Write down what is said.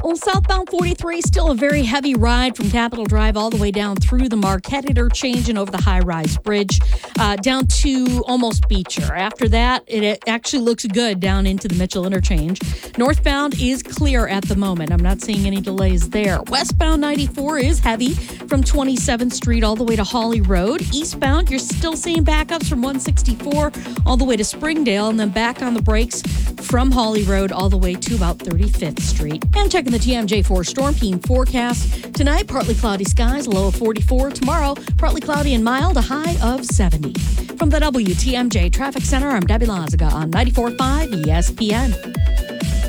Well, southbound 43, still a very heavy ride from Capitol Drive all the way down through the Marquette interchange and over the high-rise bridge down to almost Beecher. After that, it actually looks good down into the Mitchell interchange. Northbound is clear at the moment. I'm not seeing any delays there. Westbound 94 is heavy from 27th Street all the way to Hawley Road. Eastbound, you're still seeing backups from 164 all the way to Springdale, and then back on the brakes from Hawley Road all the way to about 35th Street. And checking the TMJ4 Storm Team forecast. Tonight, partly cloudy skies, a low of 44. Tomorrow, partly cloudy and mild, a high of 70. From the WTMJ Traffic Center, I'm Debbie Lazaga on 94.5 ESPN.